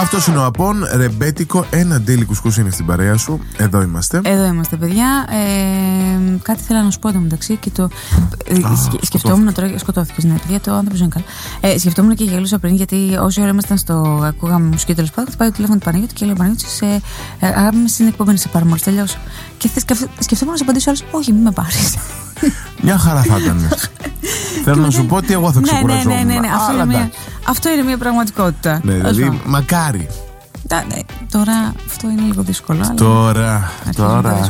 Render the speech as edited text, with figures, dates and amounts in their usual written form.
Αυτός είναι ο Απών, ρεμπέτικο, ένα ντέλι κουσκούς είναι στην παρέα σου. Εδώ είμαστε. Εδώ είμαστε, παιδιά. Κάτι θέλω να σου πω εδώ μεταξύ και το. Σκεφτόμουν τώρα. Σκοτώθηκες, ναι, παιδιά, το άνθρωπο είναι καλά. Σκεφτόμουν και γελούσα πριν, γιατί όση ώρα ήμασταν ακούγαμε μουσική τέλος πάντων, πάει το τηλέφωνο του Παναγιώτη και λέει: Παναγιώτη, αγάπη στην εκπομπή, σε πάρει μόλις τελειώσω. Και σκεφτόμουν να σε απαντήσω άλλος: όχι, μην με πάρεις. Μια χαρά θα ήταν. Θέλω να σου πω ότι εγώ θα ξεκουραζόμουν. Ναι. Αυτό είναι μια πραγματικότητα. Ναι, δηλαδή, μακάρι. Τώρα αυτό είναι λίγο δύσκολο. Τώρα.